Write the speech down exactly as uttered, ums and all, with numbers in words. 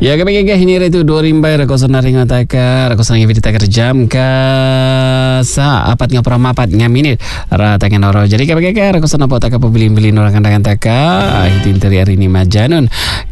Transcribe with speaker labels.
Speaker 1: Ya kami kagak ini itu dua rimbai rako senaring ataka rako senang video takar jam ka sa apat ngapra mapat ngaminit ratakan oro. Jadi kami kagak rako senang potaka pembeli-beli orang kandangan taka hitin teri hari ini majanun.